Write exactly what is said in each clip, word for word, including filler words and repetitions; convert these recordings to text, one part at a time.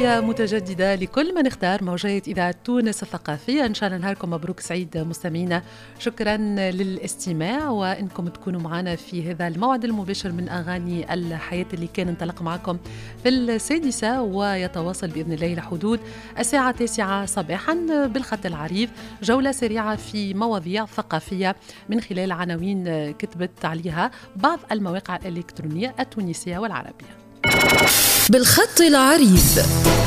تحية متجددة لكل من اختار موجات إذاعة تونس الثقافية. إن شاء الله نهاركم مبروك سعيد مستمعينا. شكرا للاستماع وإنكم تكونوا معنا في هذا الموعد المباشر من أغاني الحياة اللي كان انطلق معكم في السادسة ويتواصل بإذن الله لحدود الساعة التاسعة صباحا بالخط العريض، جولة سريعة في مواضيع ثقافية من خلال عناوين كتبت عليها بعض المواقع الإلكترونية التونسية والعربية. بالخط العريض.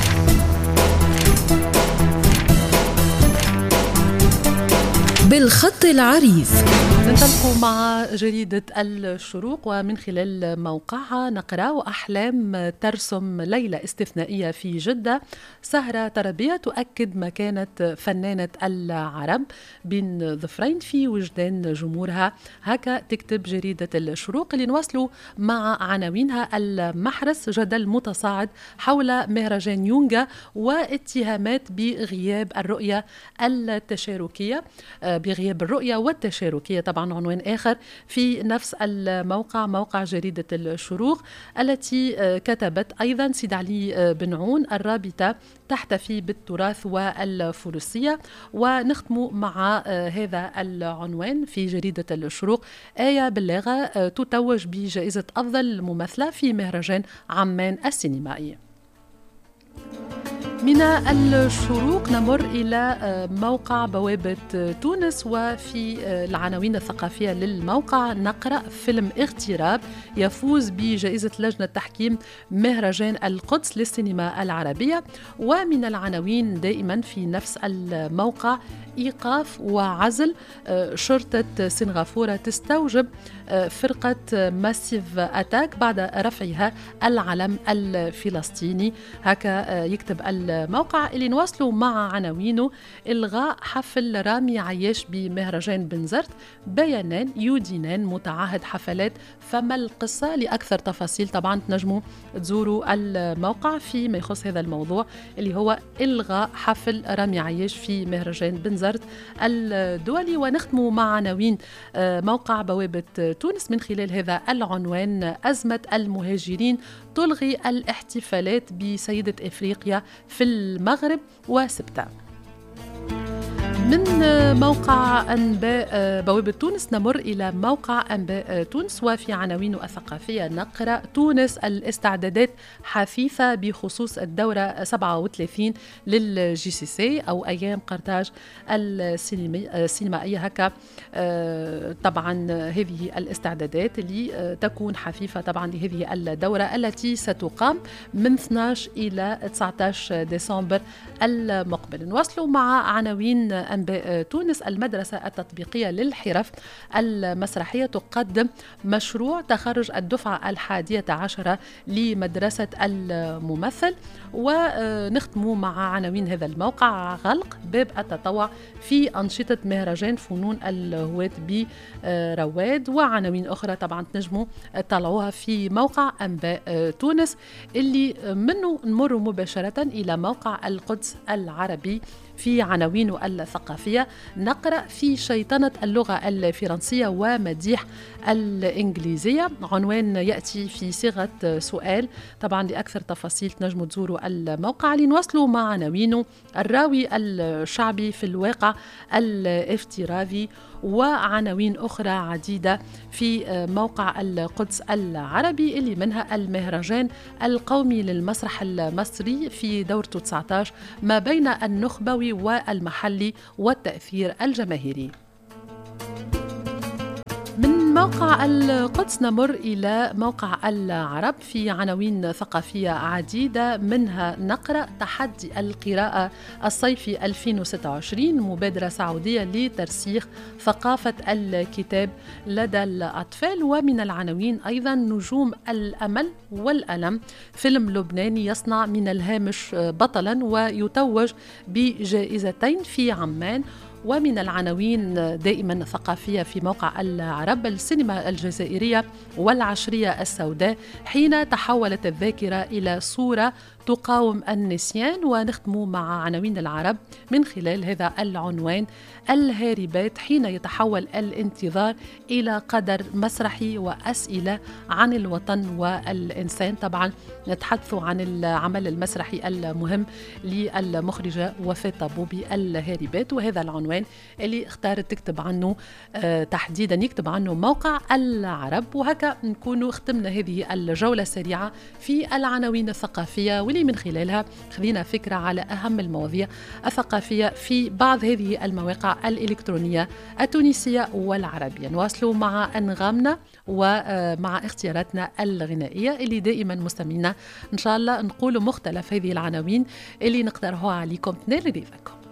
بالخط العريض ننطلق مع جريدة الشروق ومن خلال موقعها نقرأ: أحلام ترسم ليلة استثنائية في جدة، سهرة تربية تؤكد مكانة فنانة العرب بين ظفرين في وجدان جمهورها. هكا تكتب جريدة الشروق اللي نواصلوا مع عناوينها: المحرس جدل متصاعد حول مهرجان يونغا واتهامات بغياب الرؤية التشاركية بغياب الرؤية والتشاركية. طبعا عنوان آخر في نفس الموقع، موقع جريدة الشروق، التي كتبت أيضا: سيد علي بن عون الرابطة تحتفي بالتراث والفروسية. ونختم مع هذا العنوان في جريدة الشروق: آية بلاغة تتوج بجائزة أفضل ممثلة في مهرجان عمان السينمائي. من الشروق نمر إلى موقع بوابة تونس، وفي العناوين الثقافية للموقع نقرأ: فيلم اغتراب يفوز بجائزة لجنة تحكيم مهرجان القدس للسينما العربية. ومن العناوين دائما في نفس الموقع: إيقاف وعزل، شرطة سنغافورة تستوجب فرقة ماسيف أتاك بعد رفعها العلم الفلسطيني. هكا يكتب الموقع اللي نواصلوا مع عناوينه: إلغاء حفل رامي عياش بمهرجان بنزرت، بيانان يدينان متعهد حفلات. فما القصة؟ لأكثر تفاصيل طبعا تنجموا تزوروا الموقع فيما يخص هذا الموضوع اللي هو إلغاء حفل رامي عياش في مهرجان بنزرت الدولي. ونختم مع عناوين موقع بوابة تونس من خلال هذا العنوان: أزمة المهاجرين تلغي الاحتفالات بسيدة إفريقيا في المغرب وسبتة. من موقع أنباء بوابة تونس نمر إلى موقع أنباء تونس، وفي عناوينه الثقافية نقرأ: تونس الاستعدادات حثيثة بخصوص الدورة سبعة وثلاثين للجي سي سي أو أيام قرطاج السينمائية. هكا طبعا هذه الاستعدادات اللي تكون حثيثة طبعا لهذه الدورة التي ستقام من اثني عشر إلى تسعة عشر ديسمبر المقبل. نواصلوا مع عناوين أنباء تونس: المدرسة التطبيقية للحرف المسرحية تقدم مشروع تخرج الدفعة الحادية عشرة لمدرسة الممثل. ونختم مع عناوين هذا الموقع: غلق باب التطوع في أنشطة مهرجان فنون الهواة برواد. وعناوين أخرى طبعا تنجموا تطلعوها في موقع أنباء تونس اللي منه نمر مباشرة إلى موقع القدس العربي. في عناوينه الثقافية نقرأ: في شيطنة اللغة الفرنسية ومديح الإنجليزية. عنوان يأتي في صيغة سؤال. طبعا لأكثر تفاصيل تنجموا تزوروا الموقع اللي نواصلوا مع عناوينه: الراوي الشعبي في الواقع الافتراضي. وعناوين أخرى عديدة في موقع القدس العربي اللي منها: المهرجان القومي للمسرح المصري في دورته تسعة عشر ما بين النخبوي والمحلي والتأثير الجماهيري. من موقع القدس نمر إلى موقع العرب في عناوين ثقافية عديدة، منها نقرأ: تحدي القراءة الصيفي ألفين وستة وعشرين، مبادرة سعودية لترسيخ ثقافة الكتاب لدى الأطفال. ومن العناوين أيضا: نجوم الأمل والألم، فيلم لبناني يصنع من الهامش بطلا ويتوج بجائزتين في عمان. ومن العناوين دائما الثقافية في موقع العرب: السينما الجزائرية والعشرية السوداء حين تحولت الذاكرة إلى صورة تقاوم النسيان. ونختم مع عناوين العرب من خلال هذا العنوان: الهاربات حين يتحول الانتظار إلى قدر مسرحي وأسئلة عن الوطن والإنسان. طبعا نتحدث عن العمل المسرحي المهم للمخرجة وفاة طبوبي، الهاربات، وهذا العنوان اللي اختارت تكتب عنه آه تحديدا يكتب عنه موقع العرب. وهكا نكون ختمنا هذه الجولة السريعة في العناوين الثقافية، واللي من خلالها خذينا فكرة على أهم المواضيع الثقافية في بعض هذه المواقع الإلكترونية التونسية والعربية. نواصلوا مع أنغامنا ومع اختياراتنا الغنائية اللي دائما مستمعينا إن شاء الله نقول مختلف هذه العناوين اللي نقترحوها عليكم تنال رضاكم.